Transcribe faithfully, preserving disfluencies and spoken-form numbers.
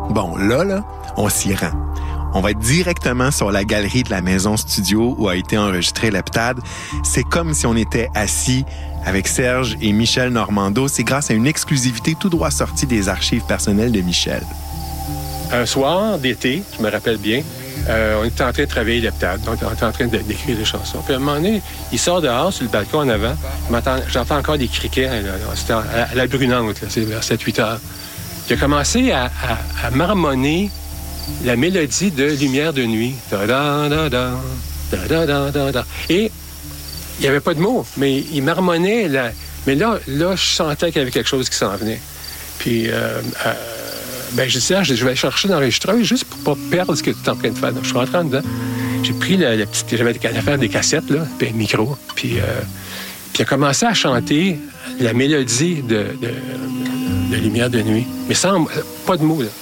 Bon, là, là, on s'y rend. On va être directement sur la galerie de la maison studio où a été enregistré l'heptade. C'est comme si on était assis avec Serge et Michel Normando. C'est grâce à une exclusivité tout droit sortie des archives personnelles de Michel. Un soir d'été, je me rappelle bien, euh, on était en train de travailler l'heptade. Donc, on était en train de, d'écrire des chansons. Puis à un moment donné, il sort dehors sur le balcon en avant. J'entends encore des criquets. Là, c'était à, à la brunante, là, c'est vers sept huit heures. Il a commencé à, à, à marmonner la mélodie de Lumière de nuit. Da, da, da, da, da, da, da, da. Et il n'y avait pas de mots, mais il marmonnait. La... Mais là, là, je sentais qu'il y avait quelque chose qui s'en venait. Puis, euh, euh, ben, je disais, je vais chercher l'enregistreuse juste pour ne pas perdre ce que tu es en train de faire. Donc, je suis rentré en dedans. J'ai pris la, la petite... J'avais l'affaire des cassettes, là, puis un micro. Puis, euh, puis il a commencé à chanter la mélodie de, de, de Lumière de nuit. Mais sans... Pas de mots, là.